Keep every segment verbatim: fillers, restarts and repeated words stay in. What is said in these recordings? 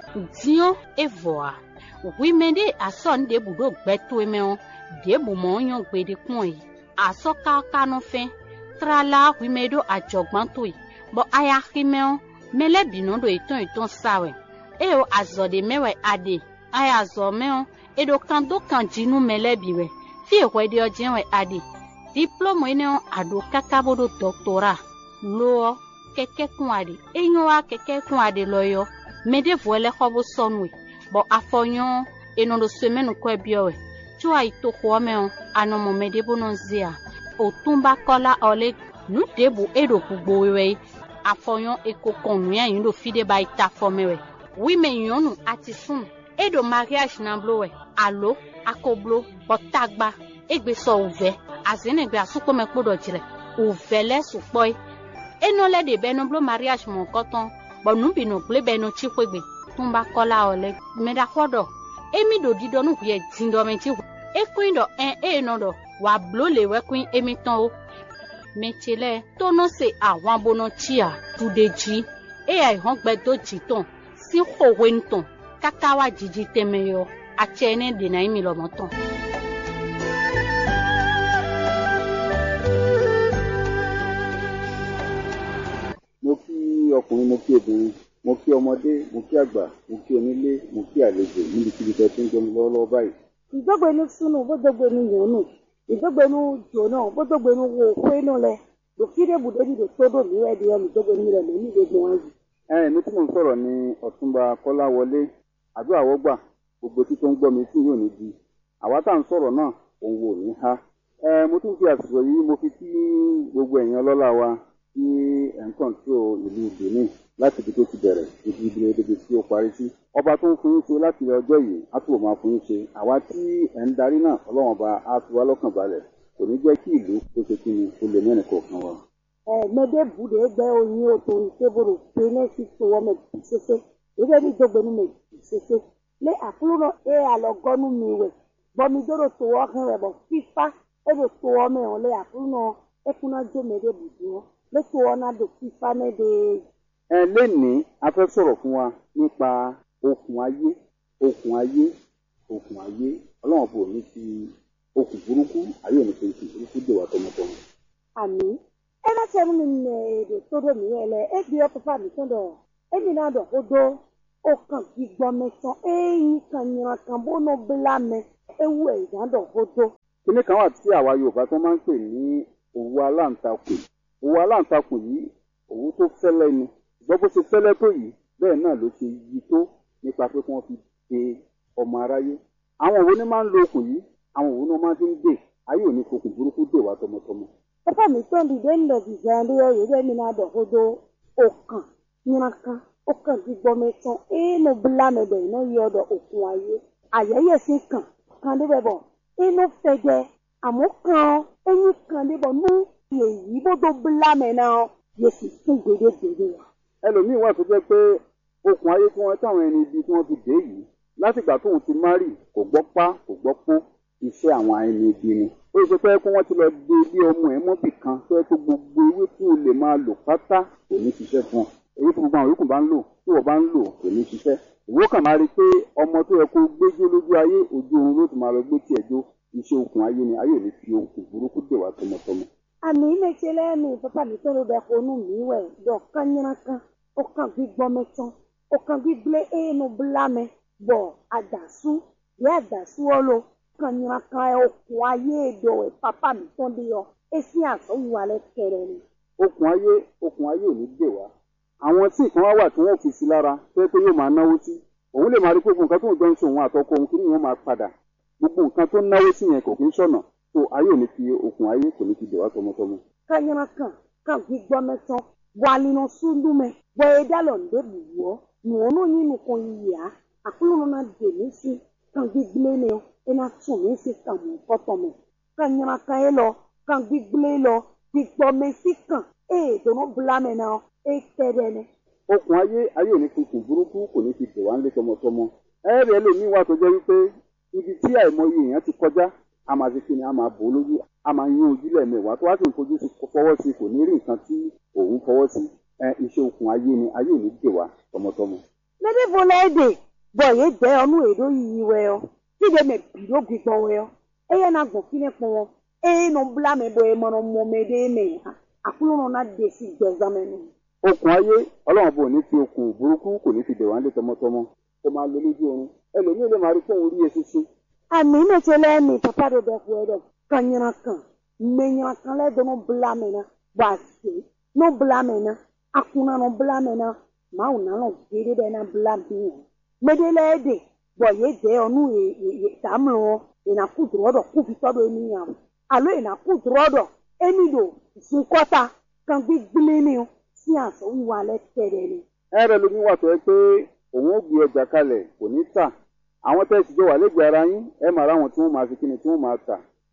Dion evoa. Oui de ason de budo gbeto emeo de bu mo yon gbede kun yi. Aso ka ka no fe. Trala oui medo ajogban to yi. Bo aya kimeo mele bino do iton iton sawe. E o azo de mewe ade. Aya zo meo edo kando kanjinu mele biwe. Fi we de ojenwe ade. Diplôme ene ado kakabo do doctorat. Lo keke kun ade. Enyo wa keke kun ade loyo. Mede voile khobo sonwe. Bo afonyo eno do semaine ko biowe. Chua ito ko me ano mo mede bononzia. O tumba kola ole nu debu edo kugbo wewe. Afonyo eko konu ya yindo fide ba ita fomewe. Oui me yonu atisun. Edo mariage namblowe. Alo akoblo botagba egbe so uve. Azene gbe asuko me kpodo jire. Uve le supoi. Eno le de benoblo mariage mon coton. Bon nous bino ple beno chikwegbe. Tumba kola ole meda khodo. Emi do dido nu ye tindo menti. E queen do en e no do wa blo le we queen emi ton o. Metele tono se àwọn bono chia tu deji. E ai hon gbe do jiton. Si ho wenton. Kakawa jiji temeyo. Achene de na imi lo moton. Mo kí ọkùnrin, mo kí obìnrin, mo kí ọmọdé, mo kí àgbà, mo kí onílé, mo kí àlejò níbikíbi tẹ́ tí ń jẹun lọ́wọ́lọ́wọ́ báyìí. Ìdọ́gbẹ́nu sunu bó dọ́gbẹ́nu yòónù, ìdọ́gbẹ́nu jòónà bó dọ́gbẹ́nu wo òkú inú lẹ, lòkìdé bùdójì tó tó dòmí rẹ̀ di ẹnu ìdọ́gbẹ́nu rẹ̀ lónìí gbogbo wọn yìí. Ẹ mi tí mò ń sọ̀rọ̀ ni Ọ̀túnba Kọ́láwọlé, àdúrà wọ́gbà, gbogbo tí tó ń gbọ́ mi tí yóò ní di. Àwa tá à ń sọ̀rọ̀ náà, òun wò ní ha. Ẹ mo tún fi àsìkò yìí mo fi kí gbogbo ẹ̀yin ọlọ́lá wa tí ẹ̀ ń kọ̀ǹtró ìlú Benin láti ibi tó ti bẹ̀rẹ̀ ibi ibi ibi tí ó parí sí. Ọba tó ń fún yín ṣe láti ọjọ́ yìí á túbọ̀ máa fún yín ṣe. Àwa tí ẹ̀ ń darí náà Ọlọ́run ọba á fi wá lọ́kàn balẹ̀. Kò ní jẹ́ kí ìlú tó ṣe kí ni ó lè mẹ́rin kọ̀ọ̀kan wa. Ẹ mẹdẹ bùdó ẹgbẹ oyin oto ìṣèbòrò pẹlẹ sí tòwọ mẹ ṣẹṣẹ ìdẹ ní dọgbẹnu mẹ ṣẹṣẹ lé àkúrò ẹ àlọgọnu mi wẹ bọmi dọdọ tòwọ hàn rẹ bọ fífa ẹdọ tòwọ mẹ wọn lé àkúrò ẹkúná jẹ mẹdẹ bùdó wọn lé tòwọ náà dọ fífa mẹdẹ. Ẹ lénìí a fẹ́ sọ̀rọ̀ fún wa nípa okùn ayé okùn ayé okùn ayé Ọlọ́run bò ní fi okùn burúkú ayé òní fi okùn burúkú dè wá tọmọtọmọ. Àmì ẹ má ṣe mú mi èdè tó dò mí ẹ lẹ ẹ gbé ọkọ fà mí sọdọ ẹ mi náà dọ odò ó kàn gbígbọ mẹsàn ẹyìn kan yìnyín kan bó ná bílà mẹ ewu ẹ ìdádọ odò. Kíní kan wà tí àwa Yorùbá tó máa ń pè ní òwú aláǹtakùn òwú aláǹtakùn yìí òwú tó fẹ́lẹ́ ni gbọ́ bó ṣe fẹ́lẹ́ tó yìí bẹ́ẹ̀ náà ló ṣe yí tó nípa pé kí wọ́n fi de ọmọ aráyé. Àwọn òwú ni máa ń lo okùn yìí àwọn òwú ni wọ́n máa fi ń dè ayé òní fokùn burúkú dè wá tọmọtọmọ. Papa mi tó ń dìde ń lọ dìde ẹ̀ lóyè yìí lẹ́mi náà dọ̀ odò òkàn yìnyín kan ó kàn gbígbọ mẹsàn ẹnu bílà mẹbẹ iná yí ọdọ òkun ayé àyẹyẹ sí kàn kan débẹ̀ bọ̀ inú fẹjẹ àmọ́ kan ẹyin kan débọ̀ nú èyí bó tó bílà mẹ náà yóò sì tún gbèdégbèdé wa. Ẹlòmíín wà tó jẹ́ pé okùn ayé tí wọ́n táwọn ẹni ibi tí wọ́n fi dé yìí látìgbà tóun ti márì kò gbọ́ pá kò gbọ́ pó iṣẹ́ àwọn ẹni ibi ni. Ó ṣe pé kí wọ́n ti lọ dé ilé ọmọ ẹ̀ mọ́bì kan tó yẹ kó gbogbo ewé tí o lè máa lò pátá kò ní ṣiṣẹ́ fún ọ. Èyí tí gbogbo àwọn yòókù bá ń lò tí wọ́n bá ń lò kò ní ṣiṣẹ́. Ìwọ kàn máa rí i pé ọmọ tó yẹ kó gbéjó lójú ayé ojú oorun ló ti máa lọ gbé tiẹ̀ jó iṣẹ́ okùn ayé ni ayé ò ní fi okùn burúkú dè wá tọmọtọmọ. Àmì méje lẹ́nu papa mi tó ló bẹ konú mi wẹ̀ dọ̀ kányínà kan ó kàn gbígbọ́ mẹ́tán ó kàn gbígbé ẹnu bílà mẹ́ bọ̀ àdàsú yẹ àdàsú ọlọ kanyina kan okùn ayé èdò ẹ̀ papa mi tó dé yọ èsì àsọ̀wù alẹ́ kẹrẹ ni. Okùn ayé okùn ayé ò ní dè wá. Àwọn tí nǹkan wá wà tí wọ́n fi sí lára tó yẹ pé yóò máa náwó sí òun lè máa rí pé gbogbo nǹkan tó ń jọ ń ṣe òun àtọkọ òun kí ni wọ́n máa padà gbogbo nǹkan tó náwó sí yẹn kò kí ń ṣọ̀nà tó ayé ò ní fi okùn ayé kò ní fi dè wá tọmọtọmọ. Kanyina kan kan gbígbọ́ mẹ́tán wà nínú súndú mẹ́ bọ̀ ẹ̀dá lọ ǹdẹ́ bùwọ́ nùwọ́nù yín nìkan yìí yá àkúrò náà dè mí sí kan gbígbé ni ena tún mí sí kan mú fọ́tọ̀ mẹ́ kanyina kan yẹn lọ kan gbígbé lọ gbígbọ́ mẹ́ sí kan ẹ̀ dùnú bùlá mẹ́ náà ẹ̀ tẹ́lẹ̀ ni. Okùn ayé ayé ò ní fi okùn burúkú kò ní fi dè wá ńlé tọmọtọmọ. Ẹ̀rẹ̀ ẹlòmíín wà tó jẹ́ wípé ibi tí àìmọye èèyàn ti kọjá a máa fi kíni a máa bò ó lójú a máa yín ojú lẹ́ẹ̀mẹwàá tó wá sì ń fojú sí fọwọ́ sí kò ní rí nǹkan tí òun fọwọ́ sí iṣẹ́ okùn ayé ni ayé ò ní dè wá tọmọtọmọ. Mede volede, boye de onu edo yi weo. Tide me bido gbigbo weo. Eye na gbon kine pon. E no bla me boye mono mo mede me. Akulo no na desi gbezamenu. Okùn ayé ọlọ́run bò ní fi okùn burúkú kò ní fi dè wá nílé tọmọtọmọ kó máa lo lójú oorun ẹlòmíì lè máa rí fóun rí eṣinṣin. Ami me tele mi papa do be fu edo. Kanyana kan. Menyana kan le do no bla me na. Wasi. No bla me na. Akuna no bla me na. Ma una no gede de na bla me. Medele de. Boye de onu e e tamlo. Ina kudrodo ku fi todo emi yan. Alo ina kudrodo. Emi do. Sunkota. Kan gbe gbile ni o. Sí àṣọ wíwá lẹ́tẹ̀rẹ̀ ni. ẹ̀rẹ̀ lómi wà tó ẹ pé òun ó gbé ọjà kalẹ̀ kò ní tà àwọn tẹ́sí jọ wà lẹ́gbẹ̀ẹ́ ara yín ẹ máa ráwọn tí wọ́n máa fi kíni tí wọ́n máa tà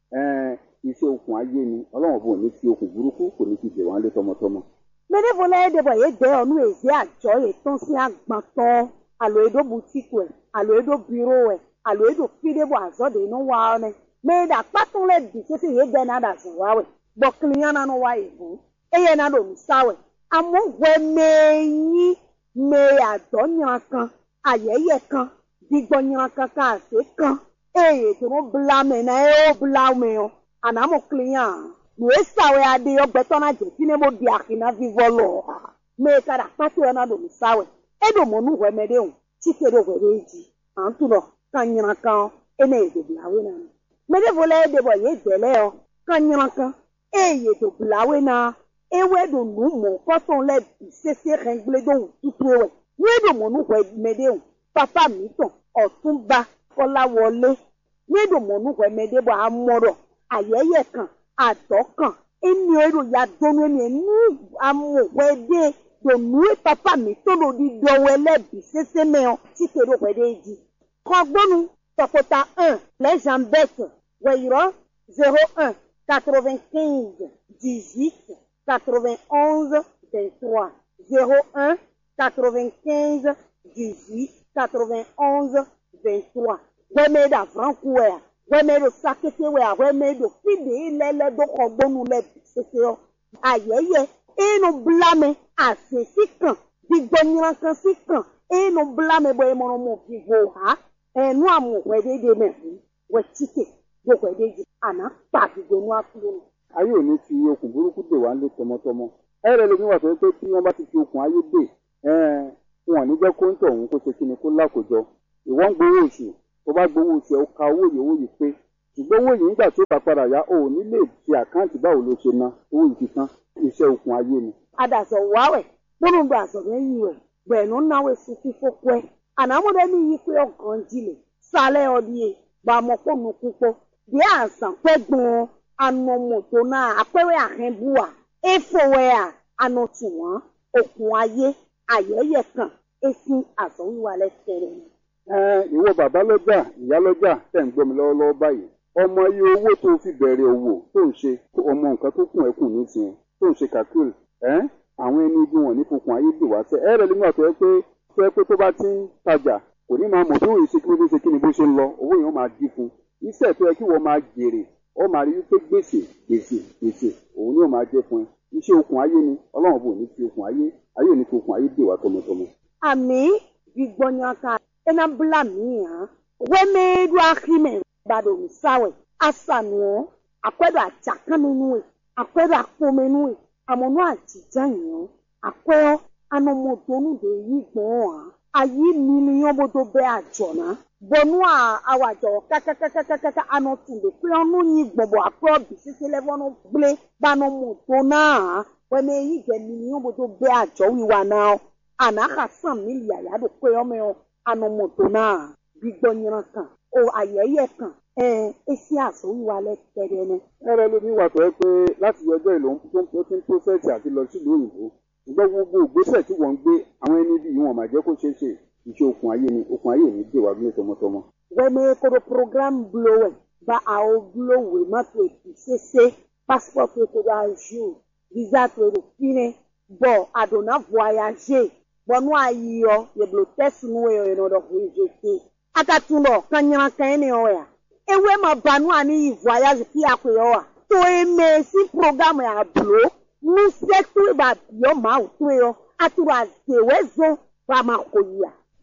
iṣẹ́ okùn ayé ni ọlọ́run bò ní fi okùn burúkú kò ní fi dè wọ́n lé tọmọtọmọ. Mẹ́rẹ́fọ́lá ẹ̀dẹ̀bọ̀ yé jẹ́ ọ̀nù èzí àjọ ètò sí àgbàtọ́ àlọ́ èdò bùtíkù ẹ̀ àlọ́ èdò bírò ẹ̀ àlọ́ èdò fídébọ̀ àzọ́dẹ̀ inú wa ọ̀nẹ́ mẹ́ẹ̀dà pátúnlẹ̀ dì sẹ́sẹ́ yé jẹ́ náà dàzọ̀ wáwẹ̀ bọ̀kìlìyàn náà wá ìbò ẹ̀yẹ náà lòmí sáwẹ̀ amúgbẹ mẹ́yìn mẹ́yàdọ́ yàn kan àyẹ̀yẹ̀ kan dìgbọ́ yàn kan káàsì kan èyí tó ń bla mi náà ẹ̀ ó bla mi o ànámọ̀ kìlìyàn lóye sáwẹ̀ adé ọgbẹ́tọ́ náà jẹ́ kíni mo di àkínná fífọ́ lọ mẹ́ẹ̀ kára pátí ẹ̀ náà lòmí sáwẹ̀ ẹ̀ dò mọ́ nù wẹ́mẹ́dẹ́ o títẹ̀ dò wẹ́rẹ́ èjì à ń tún lọ kàn yàn kan ẹ̀ náà èdè bláwé náà mẹ́rẹ́fọ́lá ẹ̀ dẹ̀bọ̀ yé jẹ́lẹ́ ọ kàn yàn kan èyí tó bláwé náà. Ewe do nu mo koton le sese rengle do tutu ewe we do mo nu we mede o papa mi ton Ọ̀túnba Kọ́láwọlé we do mo nu we mede bo amoro ayẹyẹ kan àdọkàn eni ero ya donu eni nu amu we de do nu papa mi to lo di do we le bi sese me o ti ke do we de ji ko gbonu topota un les jambettes we iro zéro un quatre-vingt-quinze dix-huit quatre-vingt-onze vingt-trois zéro un quatre-vingt-quinze dix-huit quatre-vingt-onze vingt-trois wẹ́mẹ́ dà franco wẹ̀ wẹ́mẹ́ dò sakete wẹ̀ wẹ́mẹ́ dò fìdí lẹ́lẹ́ dò kọ́gbónú lẹ́ sese ọ́ ayẹyẹ inú blame àṣìṣì kan gbígbónyìnrán kan sí kan inú blame bọ́ ẹmọ́ràn mọ́ gbígbó ha ẹnu àmọ̀ wẹ́dẹ́dẹ́ mẹ́rin wẹ́ títẹ̀ gbó wẹ́dẹ́dẹ́ àná pàdé gbónú àkúrò. ayé ò ní fi okùn burúkú dè wá lé tọmọtọmọ ẹ̀rẹ̀ lómi wà tó pé tí wọ́n bá ti fi okùn ayé dè wọn ò ní jẹ́ kó ń tọ̀ òun kó ṣe kí ni kó lákòjọ ìwọ́n ń gbowó oṣù tó bá gbowó oṣù ẹ̀ ó ka owó yìí owó yìí pé ṣùgbọ́n owó yìí nígbà tó bá padà yá o ò ní lè fi àkáǹtì báwo ló ṣe ná owó yìí ti tán iṣẹ́ okùn ayé ni. adàsọ̀ wáwẹ̀ gbólóńgbò àsọ̀rọ̀ ẹ̀yìn rẹ̀ bẹ̀ẹ̀nù náwó èso fífó pẹ́ ànámọ́dé ní yí pé ọkàn jílẹ̀ sálẹ̀ ọdíye gbàmọ́pọ̀nù púpọ̀ bí àǹsàn pẹ́ gbọ́n anomoto náà apẹ̀rẹ̀ àhẹ́bùà efowẹ́à anotuwọ̀n okùn ayé ayẹyẹ kan esin àsọ̀wíwá lẹ́tẹ̀rẹ̀ ni. ìwọ bàbá lọ́jà ìyá lọ́jà tẹ̀ ń gbọ́ mi lọ́wọ́lọ́wọ́ báyìí ọmọ iye owó tó fi bẹ̀rẹ̀ òwò tó ń ṣe ọmọ nǹkan tó kùn ẹ̀kùn nísìnyẹn tó ń ṣe kàkúrì àwọn ẹni ibi wọn ní fokùn ayé dè wá sẹ́ ẹ̀rẹ̀ nígbà tó yẹ pé tó yẹ pé tó bá ti ń tajà kò ní máa mọ̀ tó yìí ṣe kí ló ṣe kí ni bó ṣe ń lọ owó yẹn máa dín fún iṣẹ́ tó yẹ kí wọ́n máa jèrè ó máa rí wípé gbèsè gbèsè gbèsè òun ni ó máa jẹ fún ẹ iṣẹ́ okùn ayé ni ọlọ́run bò ní fi okùn ayé ayé ò ní fi okùn ayé dè wá tọmọtọmọ. àmì gbígbọ́nyaka ẹnà bla mìíràn wẹ́mẹ́ẹ́dù àkìmẹ̀ gbàdọ̀ sáwẹ̀ àṣànù àpẹ́dọ̀ àjàkánmẹ́nu ẹ̀ àpẹ́dọ̀ àpọ́mẹ́nu ẹ̀ àmọ́nú àjìjáyàn àpẹ́ọ́ anamọ̀dọ́nù dè yí gbọ́n à ayé mílíọ̀n bọ́dọ̀ bẹ́ àjọ̀nà bọ̀nú àwàjọ kàkàkàkàkàkà anọ̀túndé pé ọ̀nù yín gbọ̀bọ̀ àpẹ́ ọ̀bì sísè lẹ́fọ̀nù gblé gbanọ̀mọ̀dọ́ náà wẹ́mẹ́ yí jẹ́ mílíọ̀n bọ́dọ̀ bẹ́ àjọ wíwá náà ànáhà sàn mílíọ̀n àyàdó pé ọmọ anọ̀mọ̀dọ́ náà gbígbọ́nyìnrán kan o ayẹyẹ kan esi àṣọ wíwá lẹ́tẹ̀rẹ̀ ni. ẹ̀rẹ̀ ló ní wà tó yẹ pé láti ọjọ́ ìlú tó ti ń pọ́sẹ̀tì àti lọ sílùú òyìnbó ṣùgbọ́n gbogbo ìgbésẹ̀ tí wọ́n ń gbé àwọn ẹni bí wọn máa jẹ́ kó ṣeé ṣe iṣẹ́ okùn ayé ni okùn ayé ní dè wá gbé tọmọtọmọ. wẹ́mẹ́ kóró programme blowẹ̀ bá àwọn blowẹ̀ mọ́tò ètò ṣẹṣẹ passport ètò àjò visa tó ètò fínẹ bọ̀ àdùnnà voyager bọ̀nú ayíyọ yẹ̀bùrọ̀ tẹ̀sínú ẹ̀ ẹ̀ nọ̀dọ̀ fún ìjẹ́sẹ̀ akatunbọ̀ kanyana kanyana ọ̀ yà ewé ma banu àní voyage kí a pè ọ́ wa tó eme sí programme yà blo ní sẹ́tù ìbà bíọ́ máa wò tó yọ àtúrò àzèwé zọ wà máa kò yà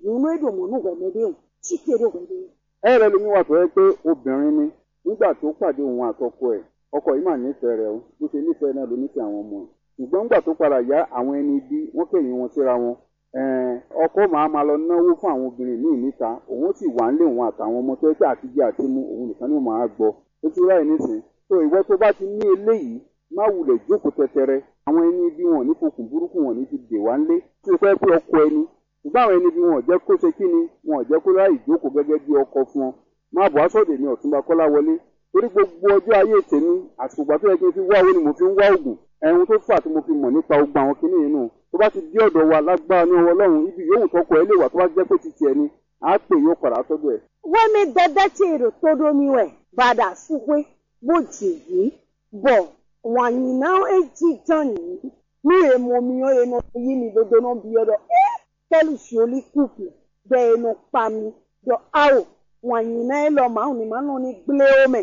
nínú èdè òmùnú wẹ̀mẹ́dẹ́hùn tí kéde wẹ̀mẹ́dẹ́hùn. ẹ rẹ lómi wà tó yẹ pé obìnrin ni nígbà tó pàdé òun àtọkọ ẹ̀ ọkọ yìí mà nífẹ̀ẹ́ rẹ̀ o bó ṣe nífẹ̀ẹ́ náà ló nífẹ̀ẹ́ àwọn ọmọ ẹ̀ ṣùgbọ́n nígbà tó padà yá àwọn ẹni bí wọ́n kẹ̀yìn wọn síra wọn ọkọ máa máa lọ náwó fún àwọn obìnrin míì níta òun sì wà ń lé òun àtàwọn ọmọ tó yẹ pé àtijọ́ àti mú òun nìkan ni ó máa gbọ́ ó ti ráì nísìn tó ìwọ tó bá ti ní eléyìí má wulẹ̀ jókòó tẹtẹrẹ àwọn ẹni bí wọn ní fokùn burúkú wọn ní ti dè wá ńlé tí ó fẹ́ pé ọkọ ẹni ṣùgbọ́n àwọn ẹni bí wọn ò jẹ́ kó ṣe kí ni wọn ò jẹ́ kó ráì jókòó gẹ́gẹ́ bí ọkọ fún ọ má bọ̀ aṣọ́dẹ̀ ní Ọ̀túnba Kọ́láwọlé torí gbogbo ọjọ́ ayé tèmi àsìkò tó yẹ kí n fi wá owó ni mo fi ń wá oògùn ẹ̀hún tó fà tí mo fi mọ̀ nípa ogun àwọn kinní yìí nù tó bá ti dé ọ̀dọ̀ wa lágbára ní ọwọ́ Ọlọ́run ibi yòówù tọkọ ẹ lè wà tó bá jẹ́ pé ti tiẹ̀ ni á pè yóò padà sọ́dọ̀ ẹ̀. wọ́n mi dẹ́dẹ́ tí èrò tó domi wẹ̀ bàdà súpé bó jì yìí bọ̀ wọ̀nyí náà èjì tán yìí ní èèmọ̀ mi ó yẹnu yí mi dodo náà bí ọ̀dọ̀ ẹ́ tẹ́lù sùọ́lì kùpù bẹ́ẹ̀ nu pa mi dọ̀ áwò wọ̀nyí náà lọ màá ní màá ní gblé omi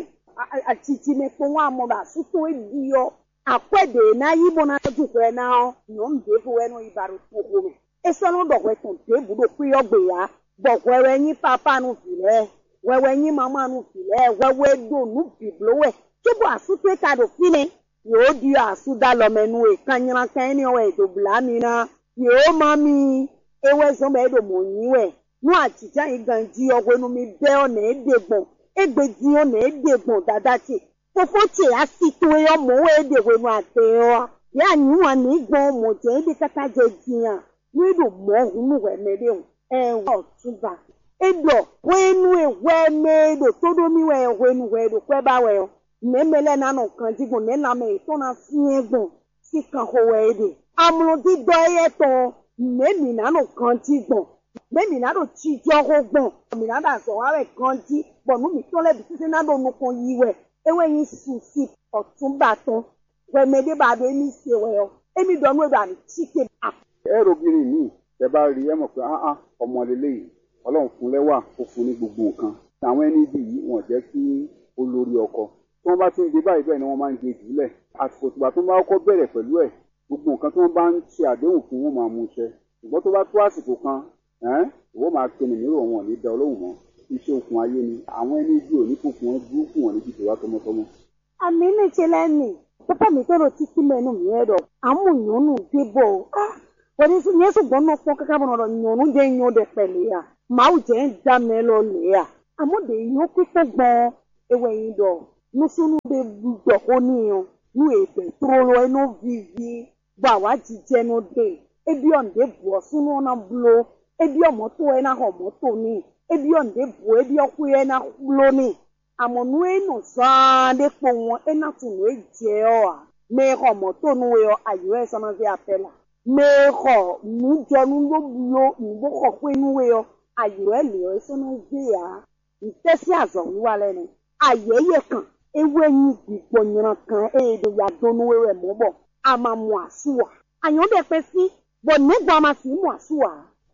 àtìtì mi fún wa mọ̀ bá sútó èdè yọ àpẹẹdẹ náà yí bọ́ náà dùn pẹ́ náà yọ̀ ń dé fún ẹnu ìbàrò tó kó mi ẹsẹ̀ ló dọ̀wẹ́ tàn dé ibùdó pé ọgbẹ̀ yá bọ̀ wẹ́wẹ́ yín pápá nu fìlẹ̀ wẹ́wẹ́ yín màmá nu fìlẹ̀ wẹ́wẹ́ dò nu bìblówẹ̀ túbọ̀ àsúté kadò fílẹ̀ yóò di àsúdá lọ́mẹ́nu ìkànnìyàn kẹ́ni ọ̀wẹ́ ìdòbìlà mi náà yóò má mi ewé sọ́mọ́ ẹ̀dọ̀ mọ̀ yín wẹ̀ nú àtijọ́ yìí gan jí ọgbẹ́ nu mi bẹ́ ọ̀nà ẹ̀dẹ̀gbọ̀n ẹgbẹ́ jí ọ̀nà ẹ̀dẹ̀gbọ̀n dáadáa tì fofo tì á sì tó ẹ ọmọ owó ẹ̀dẹ̀wẹ̀ nu àtẹ ọ yà ní wọn ní gbọ́n ọmọ jẹ́ ẹ̀dẹ̀ kátà jẹ́ jìyàn ní ìdò mọ́ ọ̀hún nù wẹ̀ mẹ́rẹ̀ ẹ̀wọ̀ Ọ̀túnba ẹ̀dọ̀ wẹ́nu ẹ̀wẹ́ mẹ́ẹ̀dọ̀ tó dómi wẹ̀ wẹ́nu wẹ̀ ẹ̀dọ̀ pẹ́ bá wẹ̀ ọ mẹ́mẹ́lẹ́ nánà kan jígbọ̀n nẹ́nàmẹ́ ìtọ́nà fún ẹ̀gbọ̀n sí kan hó wẹ̀ ẹ̀dẹ̀ amúlòdì dọ́ ẹ̀yẹ tán mẹ́mì nánà kan jígbọ̀n mẹ́mì nánà tíjọ́ hó gbọ̀n mẹ́mì nánà sọ̀wárẹ̀ kan jí bọ̀nú mi tọ́lẹ̀ bí títí nánà nukun yí wẹ̀ ewé yín sùn sí Ọ̀túnba tán wẹ̀mẹ́dẹ́ bá dé ní ṣe wẹ̀ ọ èmi dọ̀nù ẹ̀dọ̀ àmì chíkè bá. ẹ robìnrin mi ẹ bá rí ẹ mọ̀ pé áá ọmọ lélẹ́yìí Ọlọ́run fún lẹ́wà ó fún ní gbogbo nǹkan àwọn ẹni bí yìí wọ́n jẹ́ kí ó lórí ọkọ tí wọ́n bá ti ń gbé báyìí bẹ́ẹ̀ ni wọ́n máa ń gbé jùlẹ̀ àsìkò tìgbà tó bá kọ́kọ́ bẹ̀rẹ̀ pẹ̀lú ẹ̀ gbogbo nǹkan tí wọ́n bá ń ṣe àdéhùn fún wọn máa mú ṣẹ ṣùgbọ́n tó bá tó àsìkò kan ìwọ máa pe nìmírò wọn ò ní da Ọlọ́run mọ́ iṣẹ́ òkun ayé ni àwọn ẹni bí òní kò fún wọn burúkú wọn níbi tó wá tọmọtọmọ. àmì ní ṣe lẹ́nu pápá mi tọrọ títí mẹ́nu mi ẹ̀rọ àmúyànnù débọ̀ wọ́n ní yẹn ṣùgbọ́n náà pọ́n kákábọ̀ náà yànnù jẹ́ yan dẹ̀ pẹ̀lẹ́ à màá jẹ́ ń dá mi lọ lẹ́ à àmúdè yàn pípẹ́ gbọ́n ewé yìí dọ̀ nùsùnù bẹ dọ̀ kó níyàn nù èbè tó lọ ẹnu vivi gbà wá jíjẹ nu dé ebi ọ̀ǹdẹ bọ̀ sínú ọ̀nà bulo ebi ọmọ tó ẹ̀ náà ọmọ tó ní ebi ọ̀ǹdẹ bọ̀ ebi ọkú ẹ̀ náà bulo ní àmọ́ nù ẹnu sáadé pọ̀ wọn ẹ̀ náà tún lè jẹ́ ọ́ à mẹ́ẹ̀kọ́ ọmọ tó nu ẹ̀ ayọ̀ ẹ̀ sọ́nà sí apẹ́là mẹ́ẹ̀kọ́ nùjọ́nu ló bulo nùbọ̀kọ̀ pé nu ẹ̀ ayọ̀ ẹ̀ lè ẹ̀ sọ́nà sí à ìtẹ́sí àzọ̀ wíwá lẹ́nu ayẹyẹ kan ewé yín gbìgbọ́ yìnyín kan èdè yàdónú rẹ̀ mọ́ bọ̀ a máa mú àsùwà àyàn dẹ̀ pẹ́ sí bọ̀ nígbà máa sì mú àsùwà.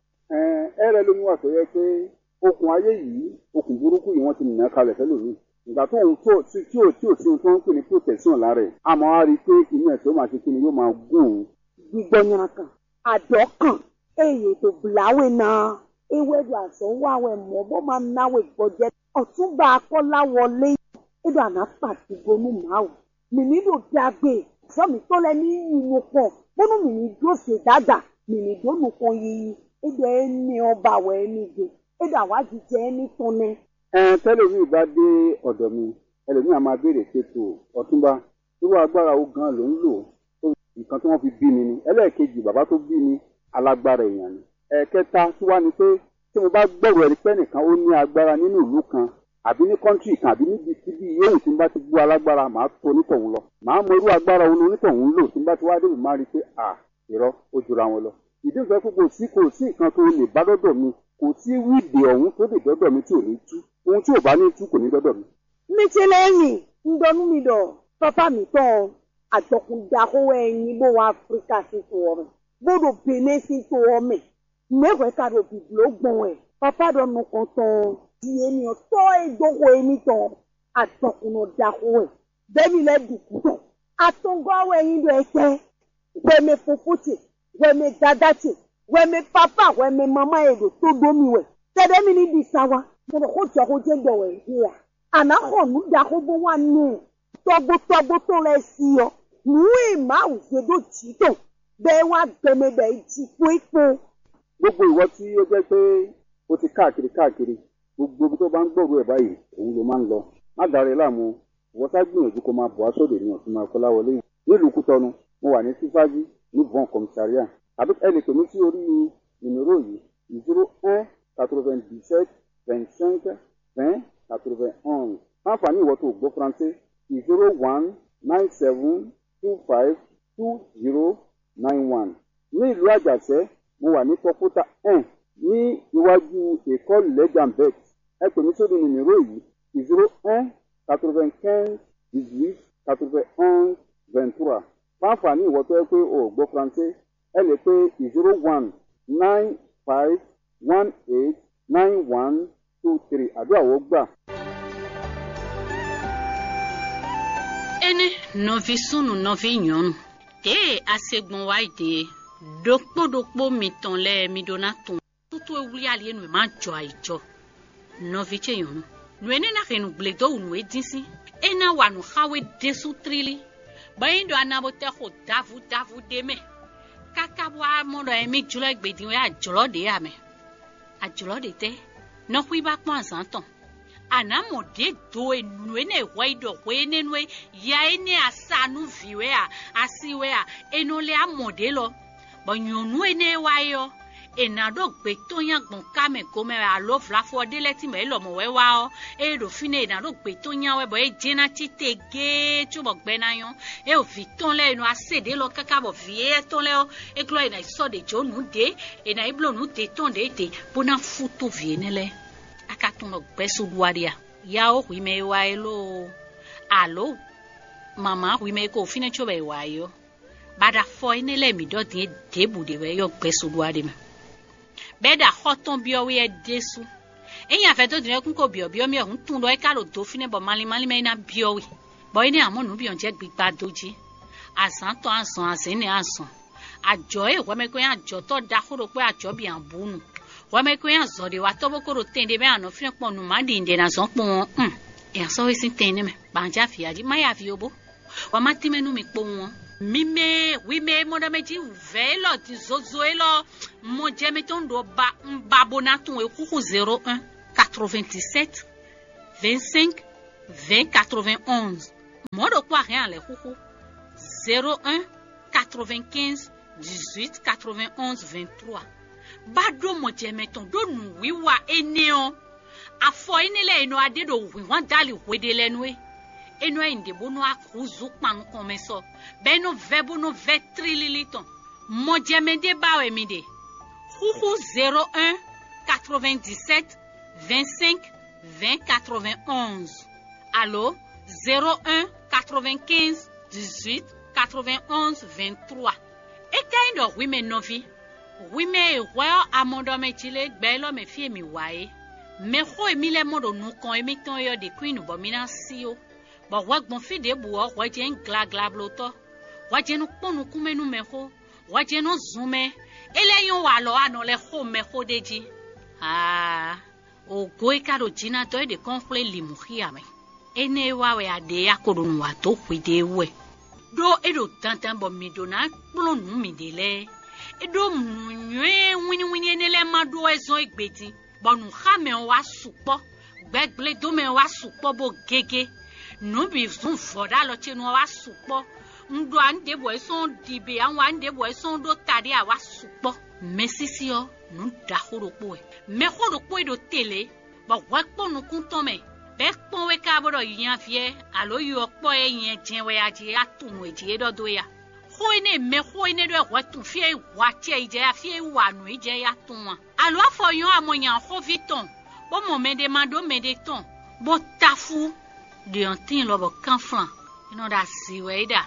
ẹ ẹ rẹ lómi wà tó yẹ pé okùn ayé yìí okùn burúkú yìí wọ́n ti nìyẹn kalẹ̀ fẹ́lòmíì ìgbà tó ń tó tí tí ò tí ò sí tó ń pè ní protection lára ẹ̀ àmọ́ á rí i pé inú ẹ̀ tó máa ṣe kí ni yóò máa gùn ún. gbígbọ́ yìnyín kan àdọ́kàn èyí tó bùláwé náà ewé bí àsọ̀wáwẹ̀ mọ́ bó máa náwó ìgbọ́jẹ́ Ọ̀túnba Kọ́láwọlé ẹ̀dọ̀ àná pàtó bonú màáwù mi nílò dágbé sọ́mi tó lẹ ní inú pọ̀ bónú mi ní dóṣe dáadáa mi ní dónú kan yìí ẹ̀dọ̀ ẹni ọba àwọ̀ ẹni gbé ẹ̀dọ̀ àwájú jẹ́ ẹni tán ní. ẹ tẹ́lẹ̀mí bá dé ọ̀dọ̀ mi ẹlòmíì á máa béèrè ṣètò Ọ̀túnba irú agbára wo gan ló ń lò tó nǹkan tí wọ́n fi bí mi ni ẹlẹ́ẹ̀kejì bàbá tó bí mi alágbára èèyàn ni ẹ̀ẹ̀kẹta tí wá ni pé tí mo bá gbẹ̀rù ẹ̀rí pẹ́ nìkan ó ní agbára nínú ìlú kan àbí ní kọ́ńtì kan àbí níbi tíbi yóò tí n bá ti gbọ́ alágbára màá tó onítọ̀hún lọ màá mọ irú agbára òun onítọ̀hún lò tí n bá ti wá dé mi máa rí i pé à irọ́ ó jura wọn lọ. ìdí ìfẹ́ kó kò sí kò sí nǹkan tó lè bá dọ́dọ̀ mi kò sí wíìdì ọ̀hún tó lè dọ́dọ̀ mi tí ò ní tú ohun tí ò bá ní tú kò ní dọ́dọ̀ mi. mi ti lẹ́yìn ń dọnú mi dọ̀ pápá mi tán àjọkùndàkówó ẹyin bó wọn Áfíríkà sí tó ọrùn bódò Benin sí tó ọmọ mẹ́wẹ̀ẹ́ kàdó bìbì ló gbọ̀n ẹ̀ pápá dọ̀nù kan tán di ènìyàn tọ́ ìjókòó ẹni tán àjọkùndàkówó ẹ̀ bẹ́ẹ̀ni lẹ́dùkú tán àtúngọ́wọ́ ẹyin dọ̀ ẹ̀kẹ́ wẹ́mẹ́ fofótì wẹ́mẹ́ dáadáa ouais me papa ouais me maman et de tout domi ouais c'est des mini di sawa c'est le ko ko je do ouais ya ana ko nu da ko bo wa ni togo togo to le si yo nu e ma u se do ti to be wa gbe me be ti po ipo gbogbo ìwọ tí ó jẹ́ pé ó ti káàkiri káàkiri gbogbo ibi tó bá ń gbòòrò ẹ̀ báyìí òun ló máa ń lọ má dàrẹ́ láàmú ìwọ tá gbìyànjú kó máa bọ̀ á sóde ní Ọ̀túnba Kọ́láwọlé yìí nílùú Kútọ́nù mo wà ní sífájú ní bon commissariat àbí ẹ lè pè mí sí orí ìníró yìí zero un quatre-vingt-dix-sept vingt-cinq vingt quatre-vingt-onze fáfàní ìwọ tó gbọ́ faransé zero one nine seven two five two zero nine one ní ìlú Àjàṣẹ́ mo wà ní pọ́pútà un ní iwájú école legambet ẹ pè mí sórí ìníró yìí zero un quatre-vingt-quinze dix-huit quatre-vingt-onze vingt-trois fáfàní ìwọ tó yẹ pé o gbọ́ faransé ẹ lè pè zero one nine five one eight nine one two three àdúrà wọ́n gbà. ene nɔvi sunu nɔvi nyɔnu te asegbɔn wa de dokpodokpo mi tɔn lɛ mi dona tɔn tutu ewuli ali enu ma jɔ ayijɔ nɔvi tse nyɔnu nue ne na xenu gble do nue disi ena wa nu xawe desu trili bayin do anabo te xɔ davu davu de me kaka bo amɔdɔ ye mi dzro gbedi wo adzrɔ de ame adzrɔ de te nɔƒui ba kpɔn azãtɔ anamode do enue ne hoi do hoi ne nue ya ene asanu viwe a asiwe a enole amode lo bo nyonu ene wa yo enado gbeto yan gbon kame gome alo flafo de leti me lo mo we wa o e do fine enado gbeto yan we bo e jena titege tubo gbe na yon e o viton le enu asede lo kaka bo vie ton le o e klo ena so de jonu de ena iblo nu de ton de de bona futo vie ne le akaton lo gbe so duaria ya o wi me wa elo alo mama wi me ko fine chobe wa yo bada fo ene le mi do de debu de we yo gbe so duaria me beda hoton bio we desu eyan fe to dire kun ko bio bio mi ohun tun lo e ka lo do fine bo mali mali me na bio we bo ni amonu bi on je gbigba doji asan to asan asin ni asan ajo e we me ko yan ajo to da koro pe ajo bi an bunu we me ko yan zo de wa to bo koro tende be an fine pon nu ma de inde na so pon um e aso we sin tende me banja fi aji ma ya fi obo wa ma ti menu mi po won mime wime moda meji velo ti zozo elo mo je meton do ba mbabona tun e kuku zero un quatre-vingt-dix-sept vingt-cinq vingt quatre-vingt-onze mo do kwa rien le kuku zero un quatre-vingt-quinze dix-huit quatre-vingt-onze vingt-trois bado mo je meton do nu wiwa eneo afo inile eno ade do wi wan dali wede lenwe eno inde bono akuzu pan komeso beno vebo no vetrililiton mo jemede bawe mide huhu zero un quatre-vingt-dix-sept vingt-cinq vingt quatre-vingt-onze allo zero un quatre-vingt-quinze dix-huit quatre-vingt-onze vingt-trois e kind of women novi women well amondo me chile gbelo me fie mi wae me ho emi le modo nu kon emi ton yo de queen bo mina sio bo wa gbon fi de bu o wa je ngla gla bloto wa je nu ponu kumenu me ho wa je no zume eleyon wa lo ano le ho me ho deji ah o goi karo jina to de konfle limuhia me ene wa we ade akorun wa to kwide we do edo tantan bo mi do na plonu mi de le edo munwe wini wini enele madu ezo igbeti bonu khame wa supo gbegble do me wa supo bo gege no bi fun foda lo che no wa supo ndo ande bo eso dibe an wa ande bo eso do tade a wa supo mesisi o no da horopo e me horopo do tele ba wa ponu kun ton me be pon we ka bodo yan fie alo yo po e yen jin we aje atunu eje do do ya hoine me hoine do wa tun fie wa che ije ya fie wa nu ije ya tun alo afoyan amoyan ho viton bo mo me de mando me de ton bo tafu de antin lo bo kanflan ino da si we da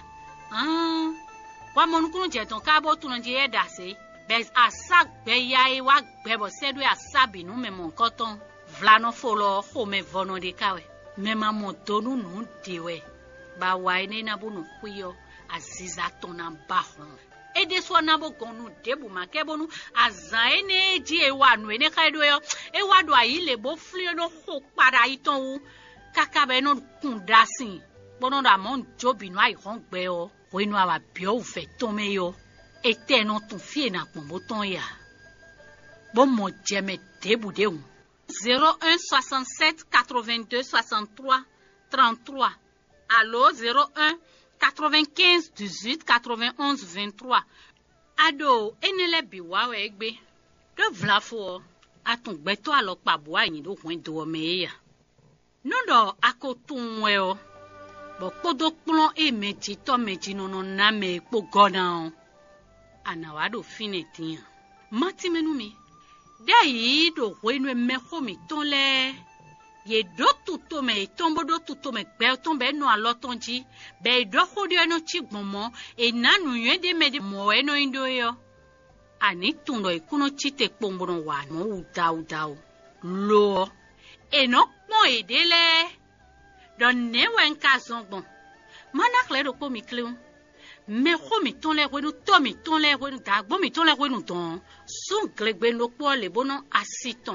ah wa mo nu kun je ton ka bo tun je da se be asa gbe ya e wa gbe bo se do asa binu me mo nkan ton vlano folo ho me vono de kawe me ma mo tonu nu dewe ba wa ine na bunu kuyo aziza tona bahon e de so na bo gonu debu ma ke bonu azan ene ji e wa nu ene ka do yo e wa do ayi le bo fli no ko para iton wu kaka be no kun dasin bono da mon jobi no ai ron gbe o o inu awa bi o fe ton me yo e te no tun fie na pon boton ya bon mo jeme debu de un zéro un soixante-sept quatre-vingt-deux soixante-trois trente-trois allo zéro un quatre-vingt-quinze dix-huit quatre-vingt-onze vingt-trois ado enele biwa we gbe do vlafo atun gbe to alo pabo ayin do kun do me ya no do akotun we o bo podo plon e meji to meji no no na me po godan anawa do finetin mati menu mi dai do wenu me ko mi ton le ye do tuto me tombo do tuto me gbe ton be no alotonji be do khodi eno chigbomo e nanu yen de me de mo eno indo yo ani tundo ikuno chite pombono wa no uda uda lo eno pon edele don ne wen ka zongbon mana kle do ko mi kleun me ko mi ton le wenu to mi ton le wenu da gbo mi ton le wenu ton sun glegbe no po le bono asiton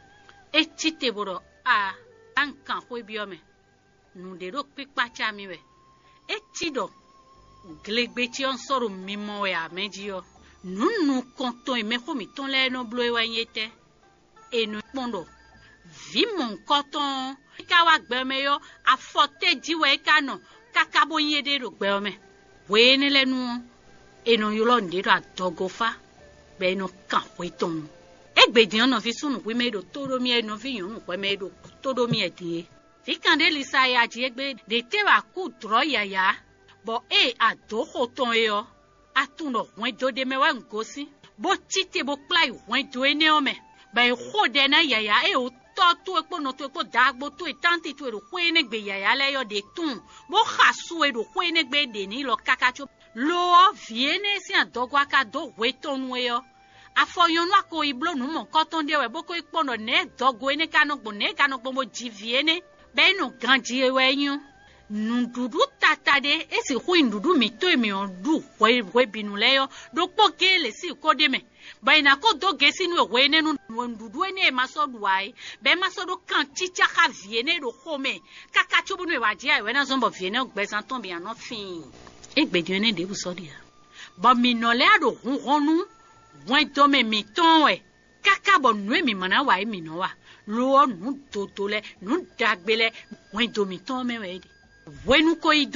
e chite boro a ankan ko biome nu de ro pipa cha mi we e tido glegbe ti on soro mimo we ameji yo nu nu konton e me ko mi ton le no blo e wanyete e nu pondo vi mon konton ka wa gbe me yo afote jiwe ka no kakabo yin de ro gbe me we ni lenu e no yo lo nde ro adogofa be no kan we ton egbedi on fi sunu pe medo todo mi e no fi yun pe medo todo mi e die fi kan de lisa ya ji egbe de te wa ku tro yaya bo e adoko ton e o atun lo wen do de me wa ngosi bo tite bo plai wen do ene o me ba e ho de na yaya e o to to epo no to epo dagbo to e tanti to e ro ko ene gbe yaya le yo de tun bo khasu e ro ko ene gbe de ni lo kakacho lo viene si adogo aka do we tonu e yo afoyonu ako iblo nu mo koton de we boko ipono ne dogo ene kanogbo ne kanogbo mo jiviene be no ganji ewe yun ndudu tata de esi hu ndudu mi to mi on du we we binu leyo do poke le si ko de me ba ina ko do ge sinu we ne nu ndudu ene ma so duai be ma so do kan chicha ka viene do home kaka chubu nu wa ji ai we na zombo viene gbe san ton bi an no fin egbedi ene de bu so dia ba mi no le ado hun honu wen do me mi ton we kaka bo nu mi mana wa mi no wa lo nu toto le nu dagbele wen do mi ton me we wenu ko